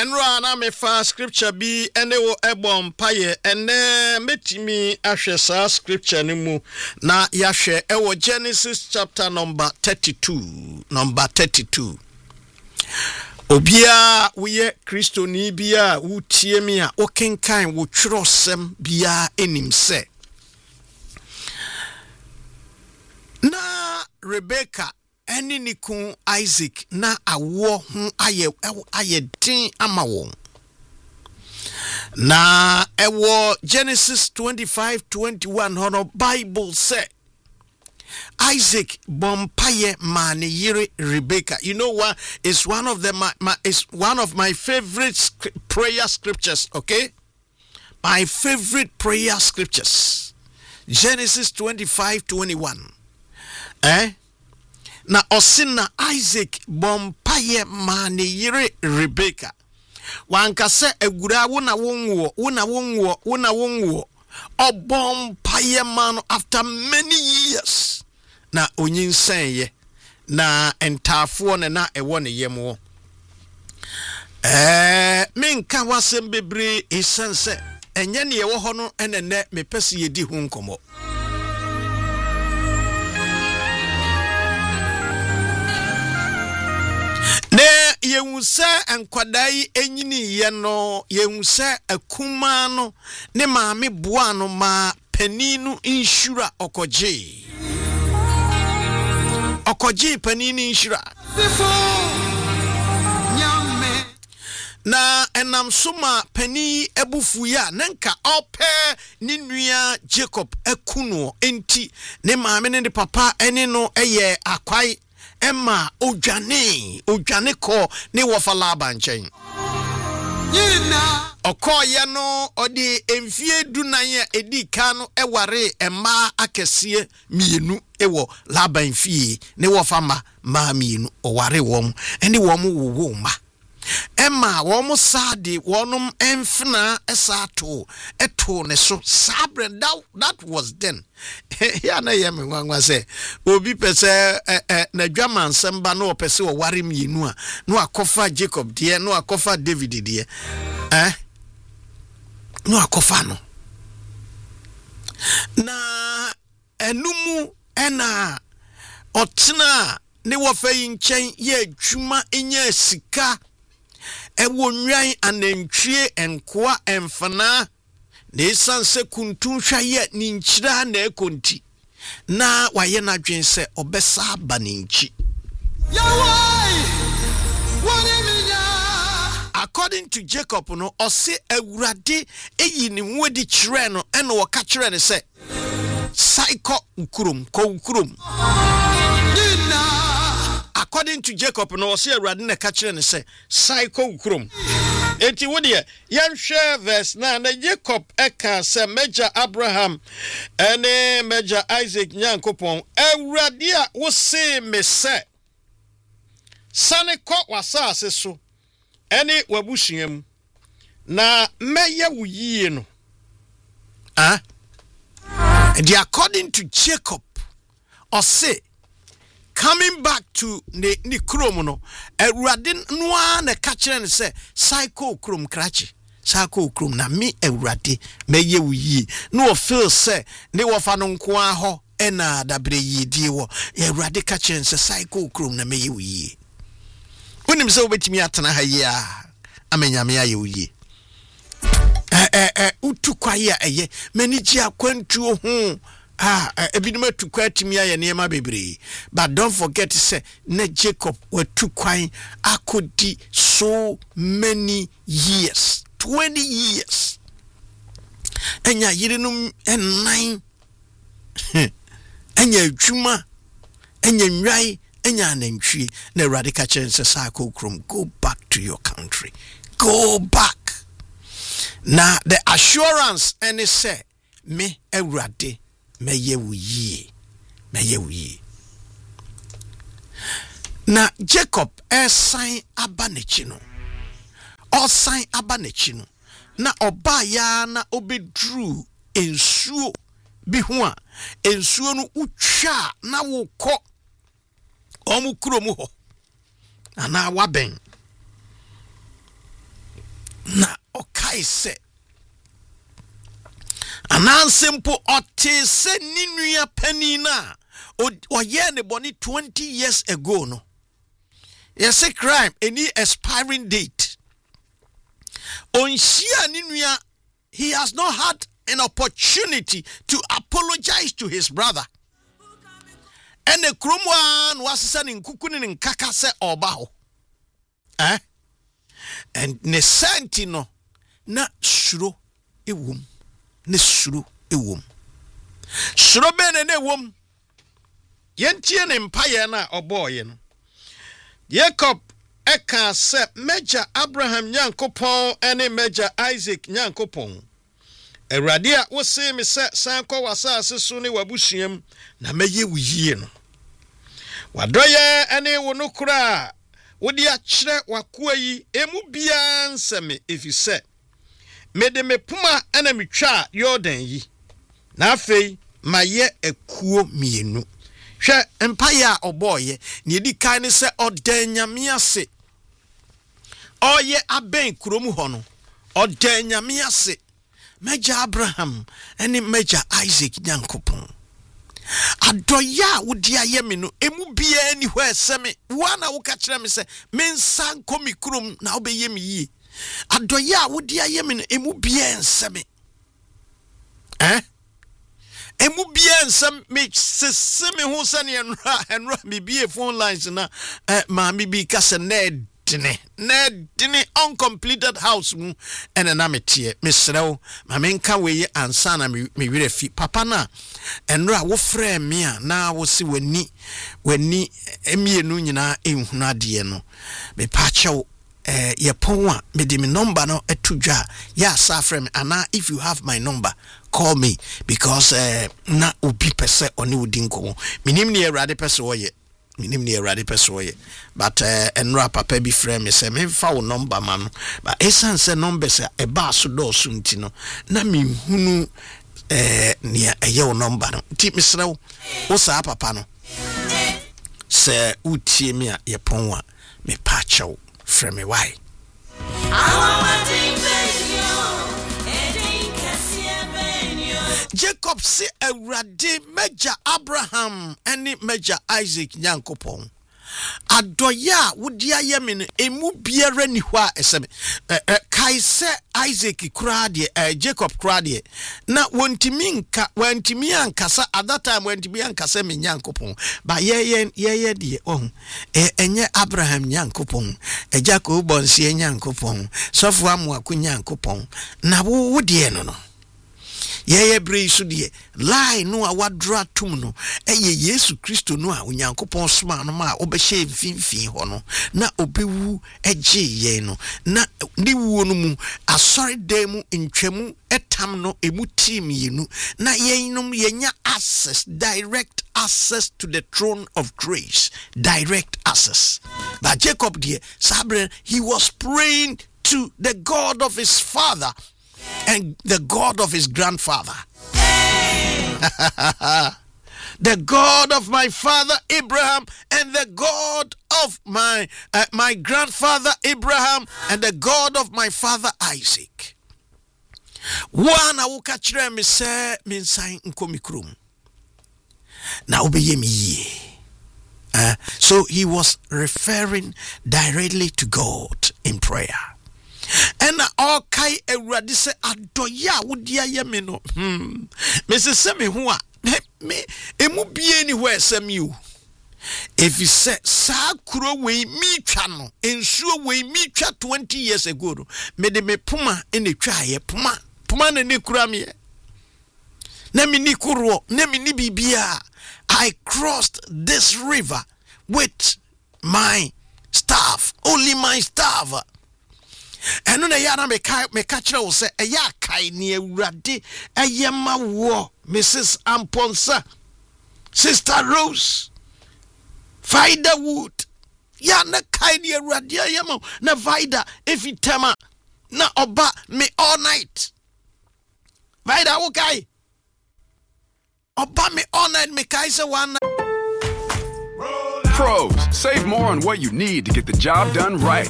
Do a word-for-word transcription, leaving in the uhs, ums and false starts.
Enra na me fa scripture bi ene wo ebom paye ene metimi ahwe sa scripture ni mu na yahwe ewo Genesis chapter number thirty-two number thirty-two. Obia woye Kristo ni bia wutie mi a okenkan wo twerosem bia enim se na Rebecca eni niku Isaac na awo hu aye aye din ama won na ewo Genesis twenty-five twenty-one hono Bible say Isaac bompaye mani yiri Rebecca. You know what? It's one of the my, my it's one of my favorite sc- prayer scriptures, okay? My favorite prayer scriptures. Genesis twenty-five twenty-one. Eh? Na osina Isaac bompaye mani yiri Rebecca. Wanka se egura wona wonwo wona wonwo wona wonwo obompaye man after many years na onyinsanye na entafo ne na ewo ne yemo eh menka wasem bebre esense enye ne ewo ho no enene mepese yedi hu nkomo ne yewuse enkwadai enyini ye no yewuse akuma no ne maame boa no ma paninu inshura okoje okoje paninu inshura na enam soma pani ebufu ya nanka ope ni nua Jacob ekuno enti ne maame ne papa ene no eye akwai Emma odwane odwane ko ne wofa Laban nchen yina okoye no odi emfie dunan ya edi ka no eware emma akese mienu ewo Laban fie ne wofa ma ma mienu oware wom ene wom wowo ma Emma wom sade wonum emfna esato eto ne so sabre that, that was then ya na ye me nwanwa se obi pese na dwaman samba no pese wo ware mienu a no akofa Jacob de no akofa David de eh no akofa no na enumu ena otena ne wofa yinchen ye adwuma enya sika ewo nwan anantwie enkoa emfana ne sanse kuntun hwaye ni nkyira na ekonti na waye na dwen se obesa ba ne nchi according to Jacob no ose awurade eyi ni nwodi kire no ene wo ka kire ne se saiko nkurum ko nkurum according to Jacob no ose awurade na ka kire ne se saiko nkurum enti wodie yanhwe verse na na Jacob eka se meja Abraham ene meja Isaac nyankopon awurade a wo se me se sane ko wasase so ene wabusuam na meye wo yie no ah and according to Jacob or say coming back to the ni krom no awurade noa na ka kire ne se cycle krom krachi cycle krom na me awurade meye wo yie no feel say ne wo fa no nko aho ena dabre yidie wo awurade ka kire ne se cycle krom na meye wo yie unim se obetimi atena ha yi a amenyame aye wo yie eh eh eh utu kwaye eye maniji akwantuo ho ah ebinuma tukwa timi aye niema bebre but don't forget to say na Jacob were too kwai akodi so many years twenty years enya yirenum enan enya adwuma enya nwai enya anantwie na radical change cycle krom go back to your country go back na the assurance any say me awurade meye wo yie meye wo yie na Jacob e sign abanechi no o sign abanechi no na oba ya na obedru ensuo bi ho a ensuo no utwa na wo kɔ omu kuro mu ho ana waben se ananse mpo ote se ninua panina oye ne boni twenty years ago no. Yes, a crime any expiring date. On Shia ninua, he has not had an opportunity to apologize to his brother. And the Krumwan was sending kukunin in kakase obaho. Eh? And Nesantino na shuro e wom. Ne shuro e wom. Shuro bene ne wom. Yentien empire na oboye no. Jacob eka se Major Abraham Nyankopon ene Major Isaac Nyankopon. Erade a wo se me se san kwa wasase so ne wabusuam na meye wuyie no. Wadoye ene wo no kura wo di a kire wakoa yi emu bia nseme efise. Mede me puma ene metwa Jordan yi. Na afei maye ekuo mienu. Hwe empire oboye ne di kan ne se odanyame ase. Oye aben kurom ho no. Odanyame ase. Major Abraham and Major Isaac Nyankopon. Adoya wudi ayemi no emu bia anywhere seme wana wo ka kire me se mensan komi kurom na obeye me yi. Adoya wudi ayemi no emu bia nseme. Eh? Emu bia nsem me sese me ho sane enra enra me bia phone lines na eh ma me bi kase ned dine ned dine uncompleted house mu ene na metie mesrew ma menka weye ansa na me wire fi papa na enra wo frɛ me a na wo si wani wani emienu nyina ehunu ade no me pa chew eh ye pon a me de me number no etudwa ya sa frɛ me ana if you have my number call me because uh, na obi pese oni wudi nkomo minim ne Awurade pese woye minim ne Awurade pese woye but uh, enra papa bi frɛ me say me fa wo number ma no but esan se number se e ba so do so nti no na me hunu eh ne eye wo number no ti mesrɛ wo wo sa papa no se utie me a ye pon a me pa chew frɛ me why Jacob se Awurade Major Abraham and Major Isaac Nyankopon. Adoya wudi ayemi no emu biara ni hɔ a eseme kai se Isaac krade eh, Jacob krade na wontimi nka wontimi ankasa at that time wontimi ankasa me Nyankopon ba ye ye ye de oh eh enye Abraham Nyankopon e Jacob bonsie Nyankopon sofo amoako Nyankopon na wo wode no no ye bre su de lie no a wadra tum no eye Yesu Kristo no a Onyankopon soma no ma obehye mfimfin ho no na obewu eje ye no na ni wuo no mu asori dem ntwemu etam no emu team yenu na yenum yenya access direct access to the throne of grace direct access. But Jacob dear Sabre he was praying to the God of his father and the God of his grandfather. Hey. The God of my father Abraham and the God of my uh, my grandfather Abraham and the God of my father Isaac. Wana woka kire me se me nsan nkomi krom. Na obeye me ye. Uh, so he was referring directly to God in prayer. And all kai Awurade se adoya wodi ayeme no hmm me se se me ho a me emu bie ni ho esem you if you say sa kuro we mi twa no ensuo we mi twa twenty years ago no me de me puma ene twa ye puma puma na ne kura me na me ni kuro na me ni bibia I crossed this river with my staff, only my staff. And when I yana me kai me catcher will say a ya kai ni Awurade ayema wo Missus Amponsa Sister Rose Vida Wood ya na kai ni Awurade ayema na Vida if you tema na oba me all night Vida wo kai oba me all night me kai se one. Pros, save more on what you need to get the job done right.